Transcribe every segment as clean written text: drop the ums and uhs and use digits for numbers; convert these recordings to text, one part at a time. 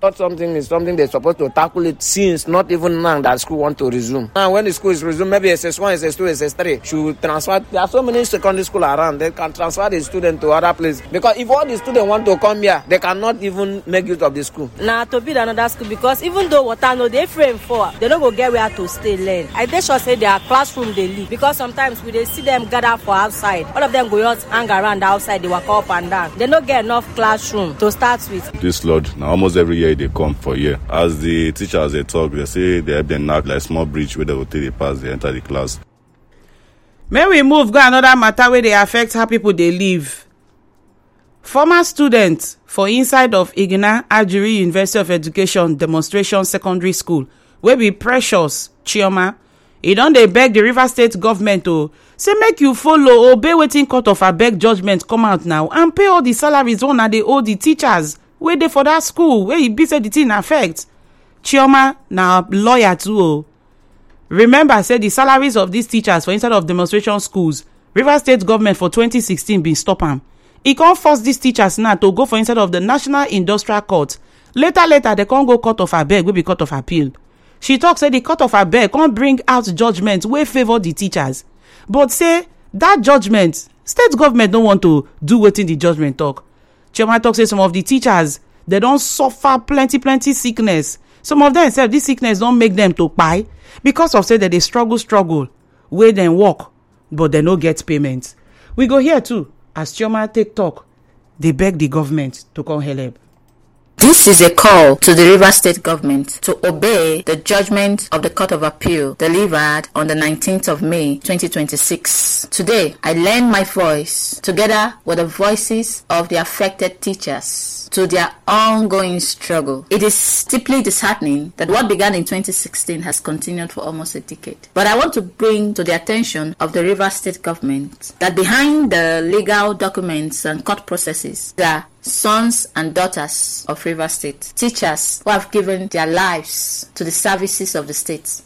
Not something is something they're supposed to tackle it since not even now that school want to resume. Now when the school is resumed, maybe SS1, SS2, SS3 should transfer. There are so many secondary schools around. They can transfer the student to other places. Because if all the students want to come here, they cannot even make use of the school. Now to build another school, because even though water no they frame for, they don't go get where to stay learn. I they should say their classroom they live. Because sometimes we they see them gather for outside. All of them go out hang around outside, they walk up and down. They don't get enough classroom to start with. This flood, now almost every year they come for year. As the teachers they talk, they say they have been knocked like small bridge where they will take the pass, they enter the class. May we move go another matter where they affect how people they live. Former students for inside of Igina Ajuri University of Education Demonstration Secondary School where be Precious Chioma, he don dey beg the Rivers State government to say make you follow obey wetin court of abeg judgment come out now and pay all the salaries wey una dey owe the teachers wey dey for that school wey e be say the thing affect. Chioma na lawyer too o. Remember say the salaries of these teachers for inside of demonstration schools, Rivers State government for 2016 bin stop am. E come force these teachers now to go for inside of the National Industrial Court. Later they come go court of abeg wey be court of appeal. She talk say the court of abeg come bring out judgment wey favour the teachers, but say that judgment state government no want to do wetin the judgment talk. Chioma talk say some of the teachers they don suffer plenty sickness. Some of them sef this sickness don make them to kpai because of say that they struggle wey dem work but they no get payment. We go here too as Chioma take talk, they beg the government to come help. This is a call to the Rivers State government to obey the judgment of the Court of Appeal delivered on the 19th of May 2026. Today, I lend my voice together with the voices of the affected teachers to their ongoing struggle. It is deeply disheartening that what began in 2016 has continued for almost a decade. But I want to bring to the attention of the Rivers State government that behind the legal documents and court processes, there are sons and daughters of Rivers State, teachers who have given their lives to the services of the state.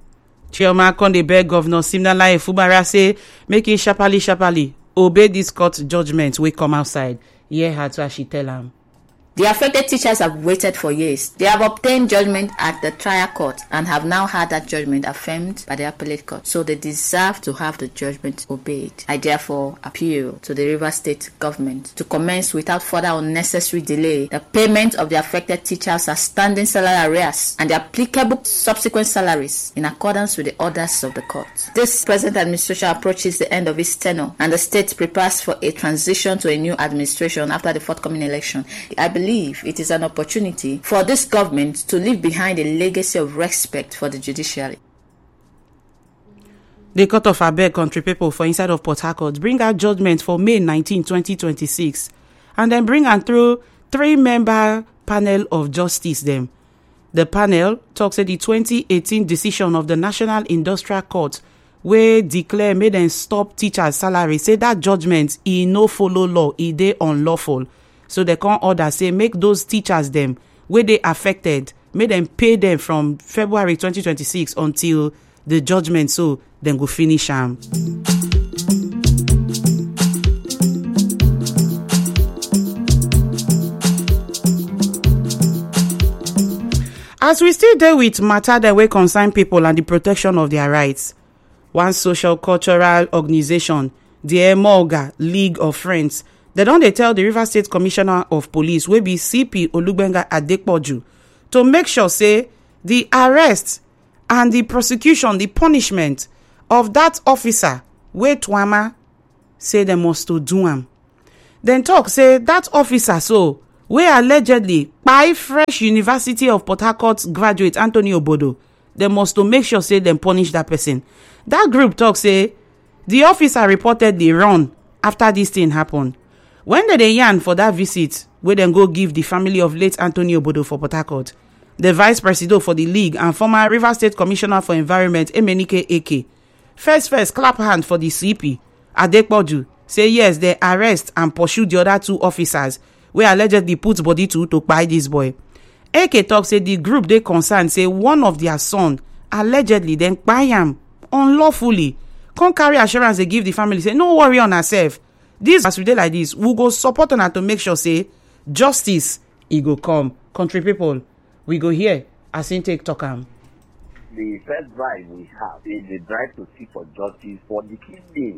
Chioma con dey beg Governor Siminalayi Fubara say make him sharply obey this court judgment wey come outside. Hear her too as she tell am. The affected teachers have waited for years. They have obtained judgment at the trial court and have now had that judgment affirmed by the appellate court. So they deserve to have the judgment obeyed. I therefore appeal to the Rivers State government to commence without further unnecessary delay the payment of the affected teachers' outstanding salary arrears and the applicable subsequent salaries in accordance with the orders of the court. This present administration approaches the end of its tenure and the state prepares for a transition to a new administration after the forthcoming election. I believe it is an opportunity for this government to leave behind a legacy of respect for the judiciary. The Court of Abeg country people for inside of Port Harcourt bring out judgment for May 19, 2026 and then bring am through 3-member panel of justice them. The panel talks at the 2018 decision of the National Industrial Court where declare made them stop teachers' salary. Say that judgment e no follow law, e dey unlawful. So they can order say make those teachers them where they affected, make them pay them from February 2026 until the judgment so then go finish am. As we still deal with matter that way concern people and the protection of their rights, one social cultural organization, the Emolga League of Friends, they don dey tell the Rivers State Commissioner of Police wey be CP Olugbenga Adepoju to make sure say the arrest and the prosecution, the punishment of that officer wey Twama say they must to do am. Then talk say that officer so wey allegedly kpai Fresh University of Port Harcourt graduate Anthony Obodo, they must to make sure say them punish that person. That group talk say the officer reportedly run after this thing happened. When they yarn for that visit, where then go give the family of late Anthony Obodo for Port Harcourt, the vice president for the league and former Rivers State Commissioner for Environment, Emenike Eke, first clap hand for the CP, Adepoju, say yes, they arrest and pursue the other 2 officers, where allegedly put body to kpai this boy. Eke talk say the group they concerned say one of their son allegedly then kpai am unlawfully. Can't carry assurance they give the family, say no worry on herself. This as we dey like this, we go support on her to make sure say justice e go come. Country people, We go here as him take talk am. The first drive we have is the drive to seek for justice for the killing